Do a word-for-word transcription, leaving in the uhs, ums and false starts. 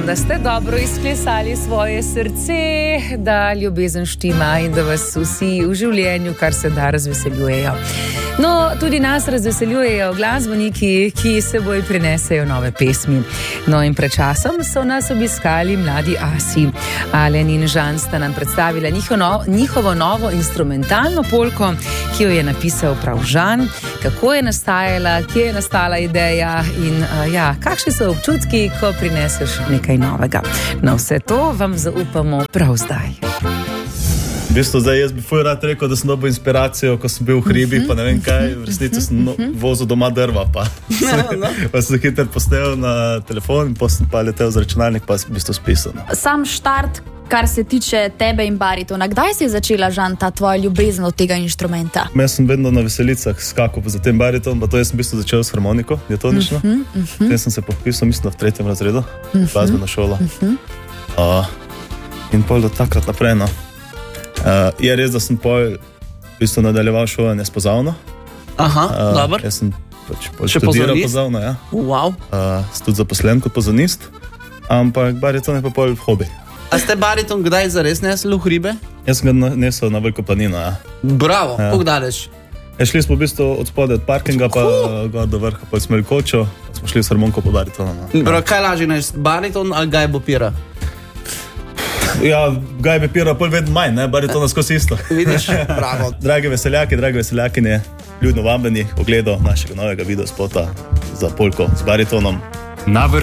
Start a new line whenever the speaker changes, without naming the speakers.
da ste dobro izklesali svoje srce, da ljubezen štima in da vas vsi v življenju kar se da razveseljujejo. No, tudi nas razveseljujejo glasbeniki, ki seboj prinesejo nove pesmi. No in pred časom so nas obiskali mladi asi. Alen in Žan sta nam predstavila njihovo, njihovo novo instrumentalno polko, ki jo je napisal prav Žan, kako je nastajala, kje je nastala ideja in uh, ja, kakšni so občutki, ko prineseš nekaj novega. No, vse to vam zaupamo prav zdaj.
V bistvu zdaj jaz bi fuj rad rekel, da sem dobil inspiracijo, ko sem bil v hribi, pa ne vem kaj, v resnici sem no, vozil doma drva, pa, no, no. pa sem hiter postel na telefon in potem pa letel z računalnik, pa sem v bistvu spisal.
Sam štart, kar se tiče tebe in baritona, kdaj si začela, Žan, ta tvoja ljubezen od tega inštrumenta?
Jaz sem vedno na veselicah skakal za tem bariton, pa to jaz sem v bistvu začel s harmoniko, diatonično. Uh -huh, uh -huh. Tem sem se popisal, mislim, v tretjem razredu, glasbena šola. Uh -huh. uh, in pol do takrat naprej, no. Uh, je res, da sem pol v bistvu nadaljeval šolanje s pozavno.
Aha, uh, dobro.
Jaz sem pač študiral pozavno, ja.
Wow.
Uh, sem tudi zaposlen kot pozavnist, ampak bariton je pa pol hobi.
A ste bariton kdaj zares nesli v hribe?
Jaz sem ga nesel na Veliko planino, ja.
Bravo,
ja.
Kako daleč?
Ja, šli smo v bistvu od spodaj od parkinga pa gor do vrha, pa smo imeli kočo, pa smo šli s harmoniko po baritonu. No.
Bro, kaj lažje neš, bariton ali gajbo pira?
Ja, gajbe pira pol vedno manj, ne, baritona skozi isto.
Vidiš, bravo.
Dragi veseljaki, dragi veseljakinje, ljudno vabljeni v ogledu našega novega videospota za polko z baritonom.